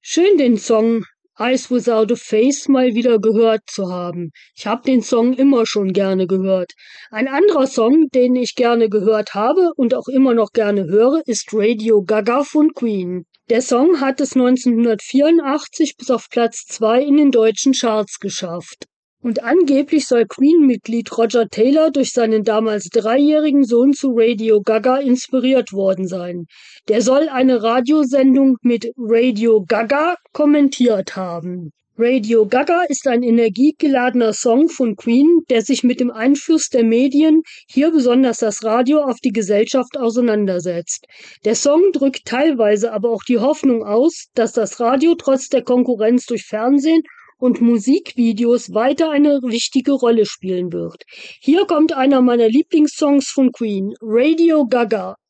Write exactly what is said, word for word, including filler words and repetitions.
Schön, den Song Eyes Without a Face mal wieder gehört zu haben. Ich habe den Song immer schon gerne gehört. Ein anderer Song, den ich gerne gehört habe und auch immer noch gerne höre, ist Radio Gaga von Queen. Der Song hat es neunzehnhundertvierundachtzig bis auf Platz zwei in den deutschen Charts geschafft. Und angeblich soll Queen-Mitglied Roger Taylor durch seinen damals dreijährigen Sohn zu Radio Gaga inspiriert worden sein. Der soll eine Radiosendung mit Radio Gaga kommentiert haben. Radio Gaga ist ein energiegeladener Song von Queen, der sich mit dem Einfluss der Medien, hier besonders das Radio, auf die Gesellschaft auseinandersetzt. Der Song drückt teilweise aber auch die Hoffnung aus, dass das Radio trotz der Konkurrenz durch Fernsehen und Musikvideos weiter eine wichtige Rolle spielen wird. Hier kommt einer meiner Lieblingssongs von Queen, Radio Gaga.